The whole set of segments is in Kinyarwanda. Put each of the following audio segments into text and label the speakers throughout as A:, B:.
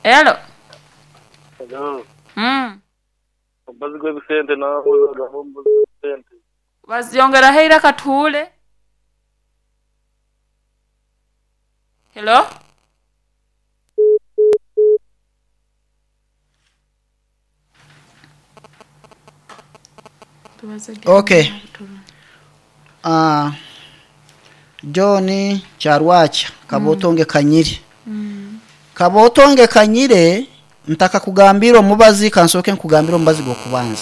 A: Hello.
B: Hello.
A: Mbazi
B: gwe bisente nawe gahombo bisente.
A: Baziyongera heira katule. Hello.
C: Okay. John Charwacha Kabotonge Kanyiri. Kabotonge Kanyire ntaka kugambira omubazi kansoke nkugambira omubazi go kubanza.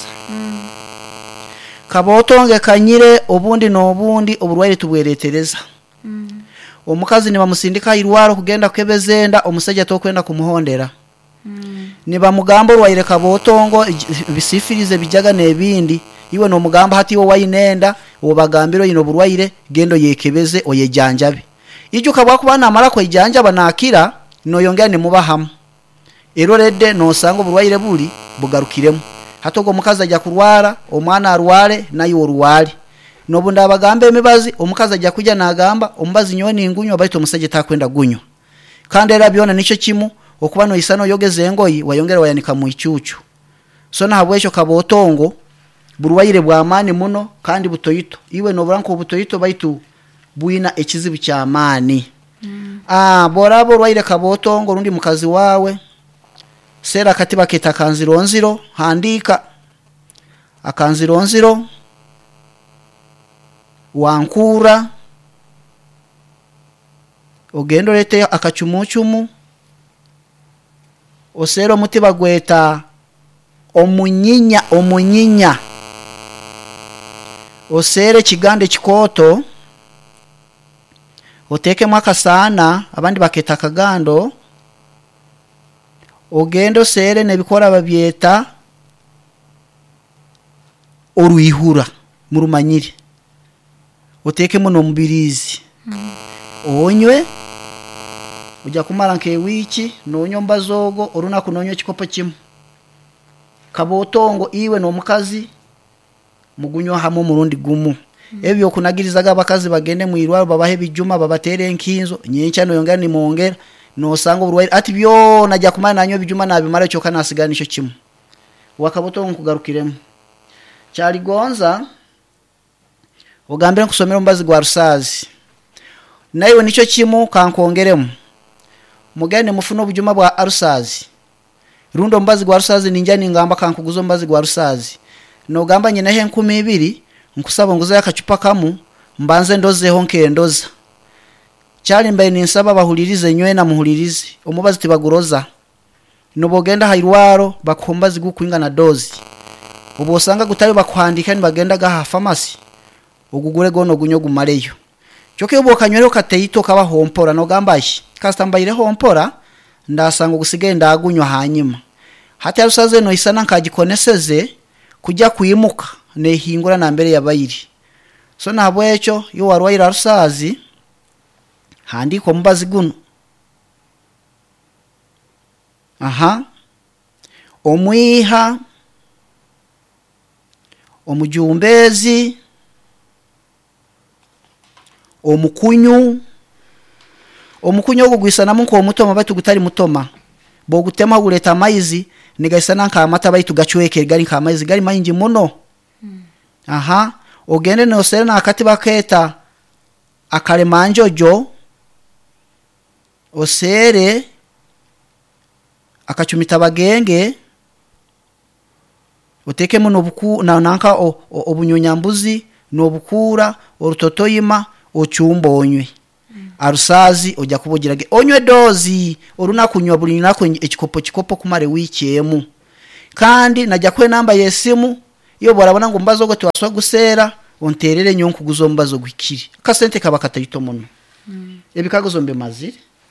C: Kabotonge Kanyire obundi n'obundi oburwaire tubweretereza. Omukazi ni bamusindika irwaro kugenda kebezenda omusajja tokwenda kumuhondera. Ni bamugamba orwaire Kabotongo bisifirize bijaga nebindi iwe no mugamba hati wo wayinenda obagambiro yino burwaire gendo yekebeze oyejanjabe ijo kabwa kubana amara ko ijanjaba nakira no yongera ni mubahamu ero redde no sango burwaire buli bugarukiremo hatogo mukaza ajya kurwara omwana arware nayo oruwari no bunda abagambe emibazi omukaza ajya kujya nagamba ombazi nyoni ingunyo bayito musaje takwenda gunyo kandi era byona nico kimu okuba no isano yogeze ngoyi wayongera wayanika mu icucu so na habwesho Kabotongo burwaire bwa mani muno kandi butoyito iwe no branko butoyito baitu buina ekizibu kya mani borabo burwaire Kabotongo rundi mukazi wawe sera katiba kita kanzironziro handika akanzironziro wankura ogendo lete akachumuchumu osero mutiba gweta omunyinya osere kigande kikoto oteke mwaka sana abandi baketa kagando ogendo sere nebikora babyeta oruihura murumanyire oteke muno mubirizi onywe ujya kumara nke wiki nonyomba zogo oruna kunonyo kikopo kimu Kabotongo iwe no mukazi mugunyo hamo murundi gumu ebyo kunagirizaga abakazi bagende mu irwaro babahe bijuma babatere enkinzo nyencha no yongera ni mongera no sango burwaire ati byo najya kumana nanyo bijuma nabimara cyo kana asiganisho kimu wakabotongo kugarukiremo cyari gonza ogambira kusomera mbazi gwa rusazi nayo nico kimu kankongeremo mugende mufuno bujuma bwa arusazi rundo mbazi gwa rusazi ninja ningamba kankuguzo mbazi gwa rusazi no gamba nyine he 12 nkusaba nguzo yakacupa kamu mbanze ndozeho nkendoza cyari mbaye ninsaba bahulirize nywe na muhulirize umubazi tibaguroza no bogenda hairwaro bakombazi gukwinga na dozi ubosanga gutari bakwandika ni bagenda gaha pharmacy ugugure gono gunyo gumareyo cyoke ubokanywero kateyito kaba hompora no gambashi kastambayire hompora ndasanga gusigaye ndagunywa hanyuma hati yarusaze no isana nkagikoneseze kujya kuyimuka nehingura na mbere yabayiri so nabwecho yo warwaira rusazi handiko mbazi guno omwiha omujumbezi omukunyu ogugwisana munko omutoma batu gutari mutoma bo gutema guleta maizi nigaisana nka amata baitu gachweke gari nka maizi gari maingi muno ogende no sera nakati baketa akale manjojo osere akachumita bagenge oteke muno buku na nanka obunyonyambuzi no bukura orutotoyima ochumbo onywe arusazi ojya kubugirage onywe dozi oruna kunywa buli nako ekikopo kumare wikiyemu kandi najya kwe namba yesimu iyo borabona ngo mbazo gote waswa gusera onterere nyonku guzo mbazo gwikiri kasente kabakatayito muno ebikagozo mbe mazire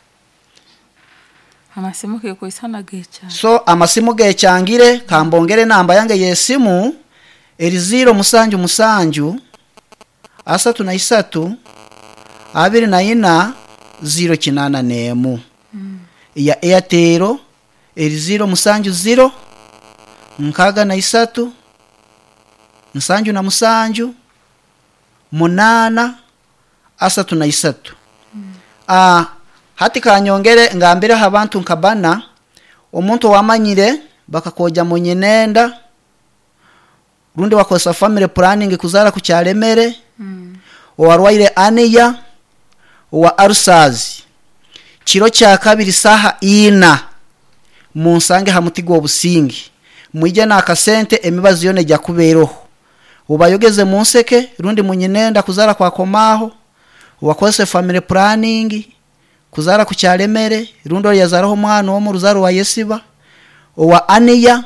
A: amasimu ke koisana gecha
C: so amasimu gechangire kambongere namba yange yesimu eri 0 musanju asatu na isatu abiri na ina 0 nemu ya Airtel eri 0 musanju 0 nkaga na isatu musanju na musanju munana asatu na isatu hati kanyongere ngambira abantu nkabana omuntu wamanyire bakakoja mu Nyinenda rundi wakosa family planning kuzara ku Kyalemere owarwaire aniya owa arsazi kiro kya kabiri saha ina munsange hamutigo obusingi mwije na akasente emibazi yone jya kuberoho ubayogeze munseke rundi mu Nyinenda kuzara kwa komaho wakose family planning kuzara ku Kyalemere rundo yazaraho mwana wo mu ruzaro wa Yesiba owa aniya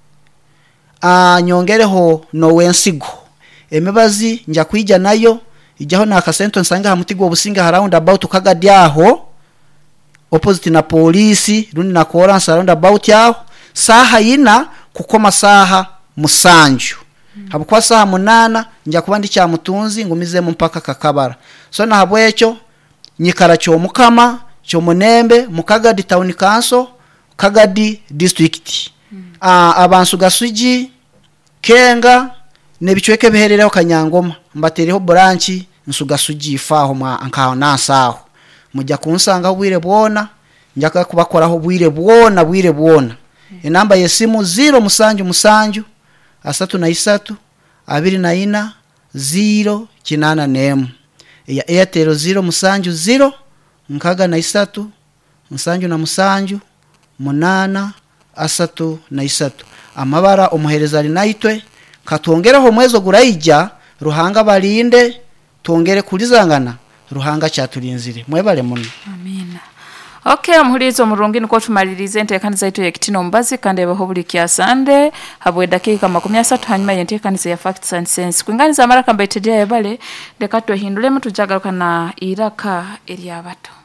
C: nyongereho no wensigo emibazi njya kwija nayo ijaho na akasento nsanga hamutigo obusinga around about kagadyaho opposite na police rundi na Koransa around about yaho saha yina kukoma saha musanju habukwa saha 8 njya kuba ndi cya mutunzi ngumize mu mpaka kakabara so na habwecho nyikara cyo mukama cyo munembe mukagadi town council kagadi district abansu gasugi kenga nebichweke bihereraho Kanyangoma mbatereho branch nsugasugi faho mwa ankaho nasaho mujya kunsanga bwire bwona njaka kubakoraho bwire bwona inamba yesimu 0 musanju 33 24 0 kinana nemu ya Airtel 0 musanju 0 nkaga na 3 musanju na musanju 8 asatu na 3 amabara omuhereza ali naitwe katwongeraho mwezo gurayija ruhanga balinde tongere kulizangana ruhanga cyatulinzire mwebale muno
A: amina. Okay, muhulizo murungi nuko tumalirize ntekaniza ito ya kitino mbazi kandi abaho buli kyasande habwe dakika 30 hanyuma yentekaniza ya facts and sense kwinganiza mara kamba itedia yabale ndekatwe hindule mutujagaruka na iraka eri abato.